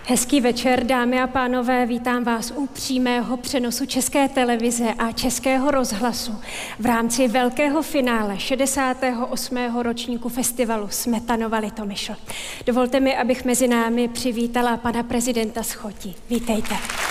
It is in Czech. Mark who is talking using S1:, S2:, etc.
S1: Hezký večer, dámy a pánové, vítám vás u přímého přenosu České televize a Českého rozhlasu v rámci velkého finále 68. ročníku festivalu Smetanova Litomyšl. Dovolte mi, abych mezi námi přivítala pana prezidenta z Chotí. Vítejte.